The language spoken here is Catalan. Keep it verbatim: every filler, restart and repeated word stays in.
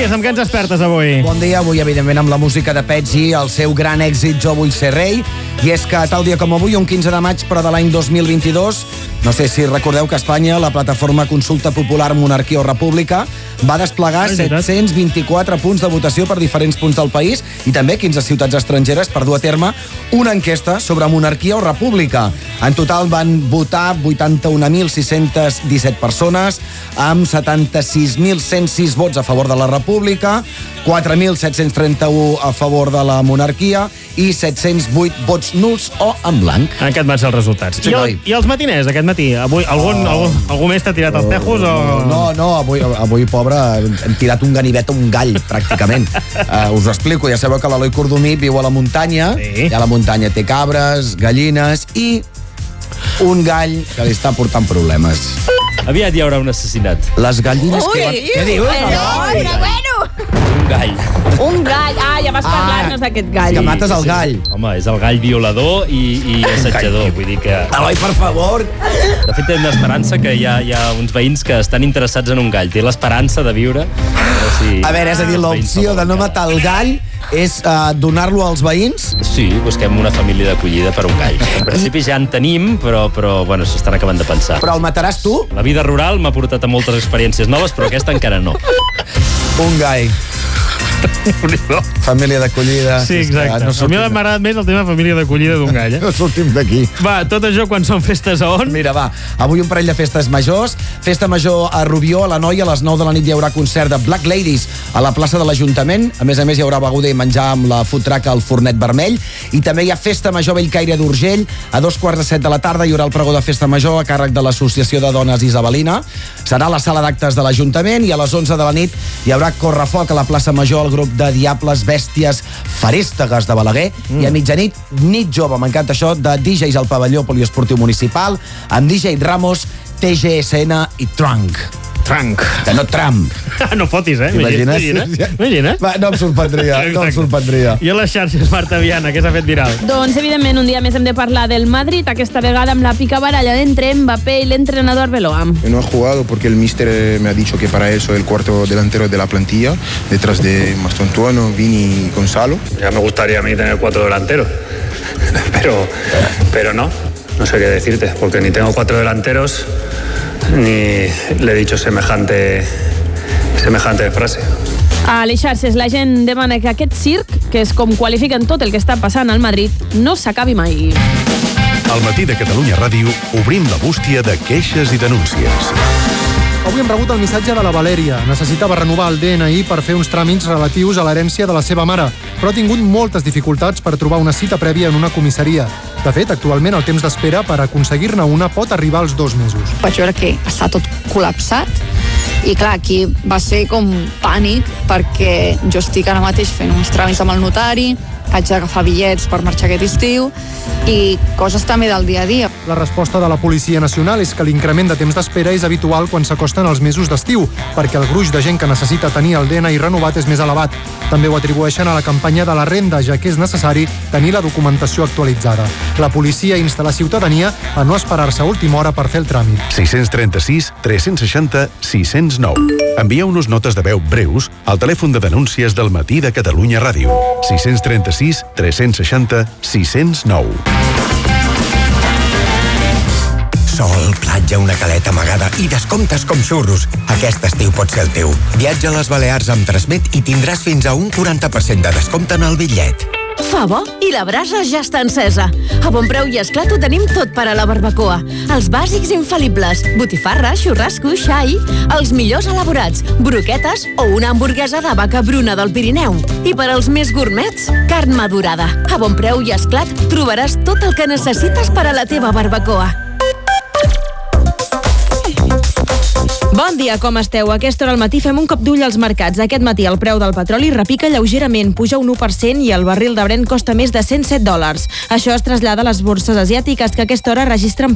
Iglesias, amb què ens despertes avui? Bon dia, avui evidentment amb la música de Petzi, el seu gran èxit Jo vull ser rei, i és que tal dia com avui, un quinze de maig però de l'any dos mil vint-i-dos, no sé si recordeu que a Espanya la plataforma Consulta Popular Monarquia o República va desplegar set-cents vint-i-quatre punts de votació per diferents punts del país i també quinze ciutats estrangeres per dur a terme una enquesta sobre monarquia o república. En total van votar vuitanta-un mil sis-cents disset persones, amb setanta-sis mil cent sis vots a favor de la república, quatre mil set-cents trenta-un a favor de la monarquia i set-cents vuit vots nuls o en blanc. Aquest van ser els resultats. Sí, I, el, I els matiners aquest matí? Avui, algun, oh. algú, algú més t'ha tirat els tejos? O... No, no, avui, avui pobre, hem tirat un ganivet a un gall, pràcticament. uh, us ho explico, ja sabeu que l'Eloi Cordomí viu a la muntanya, sí. I a la muntanya té cabres, gallines i un gall que li està portant problemes. Aviat hi haurà un assassinat. Les gallines Ui, que van... Què dius? Eloi, però bueno! Un gall. Un gall. Ah, ja vas parlar-nos d'aquest gall. Que mates el gall. Home, és el gall violador i, i assetjador. Vull dir que... Eloi, per favor! De fet, té una esperança que hi ha, hi ha uns veïns que estan interessats en un gall. Té l'esperança de viure. Si... A veure, és a dir, l'opció de no matar el gall és uh, donar-lo als veïns? Sí, busquem una família d'acollida per un gall. En principi ja en tenim, però, però bueno, s'estan acabant de pensar. Però el mataràs tu? La vida rural m'ha portat a moltes experiències noves, però aquesta encara no. Un gall. Família d'acollida. Sí, exacte. No a mi m'ha agradat més el tema família d'acollida d'un gall, eh? No sortim d'aquí. Va, tot això quan són festes a on? Mira, va, avui un parell de festes majors. Festa major a Rubió, a la Noia, a les nou de la nit hi haurà concert de Black Ladies a la plaça de l'Ajuntament. A més a més hi haurà beguda i menjar amb la food truck al Fornet Vermell. I també hi ha festa major a Bellcaire d'Urgell. A dos quarts de set de la tarda hi haurà el pregó de festa major a càrrec de l'Associació de Dones Isabelina. Serà a la sala d'actes de l'Ajuntament i a les onze de la nit hi haurà correfoc a la plaça Major, el grup de Diables Bèsties Ferèstegues de Balaguer. Mm. I a mitjanit, nit jove, m'encanta això, de D Js al pavelló poliesportiu municipal, amb D J Ramos, T G S N i Trunk. Trunk. Que no Trump. No fotis, eh? Imagines? Imagina. Imagina. Va, no em sorprendria, no em sorprendria. I a les xarxes, Marta Viana, què s'ha fet viral? Doncs, evidentment, un dia més hem de parlar del Madrid, aquesta vegada amb la picabaralla d'entre Mbappé y el entrenador Arbeloa. No he jugado porque el míster me ha dicho que para eso el cuarto delantero de la plantilla, detrás de Mastantuono, Vini y Gonzalo. Ya me gustaría a mí tener cuatro delanteros, pero, pero no, no sé qué decirte, porque ni tengo cuatro delanteros, ni le he dicho semejante, semejante frase. A les xarxes la gent demana que aquest circ, que és com qualifiquen tot el que està passant al Madrid, no s'acabi mai. Al Matí de Catalunya Ràdio obrim la bústia de queixes i denúncies. Avui hem rebut el missatge de la Valèria. Necessitava renovar el D N I per fer uns tràmits relatius a l'herència de la seva mare, però ha tingut moltes dificultats per trobar una cita prèvia en una comissaria. De fet, actualment el temps d'espera per aconseguir-ne una pot arribar als dos mesos. Vaig veure que està tot col·lapsat i clar, aquí va ser com pànic perquè jo estic ara mateix fent uns tràmits amb el notari, haig d'agafar bitllets per marxar aquest estiu i coses també del dia a dia. La resposta de la Policia Nacional és que l'increment de temps d'espera és habitual quan s'acosten els mesos d'estiu, perquè el gruix de gent que necessita tenir el D N I renovat és més elevat. També ho atribueixen a la campanya de la renda, ja que és necessari tenir la documentació actualitzada. La policia insta la ciutadania a no esperar-se a última hora per fer el tràmit. sis tres sis, tres sis zero, sis zero nou. Envieu-nos notes de veu breus al telèfon de denúncies del Matí de Catalunya Ràdio. sis tres sis, tres sis zero, sis zero nou. Sol, platja, una caleta amagada i descomptes com xurros. Aquest estiu pot ser el teu. Viatja a les Balears amb Transmet i tindràs fins a un quaranta per cent de descompte en el bitllet. Fa bo i la brasa ja està encesa. A Bon Preu i Esclat ho tenim tot per a la barbacoa. Els bàsics infal·libles, botifarra, xurrasco, xai, els millors elaborats, broquetes o una hamburguesa de vaca bruna del Pirineu. I per als més gourmets, carn madurada. A Bon Preu i Esclat trobaràs tot el que necessites per a la teva barbacoa. Bon dia, com esteu? A aquesta hora al matí fem un cop d'ull als mercats. Aquest matí el preu del petroli repica lleugerament, puja un u per cent i el barril de Brent costa més de cent set dòlars. Això es trasllada a les borses asiàtiques, que a aquesta hora registren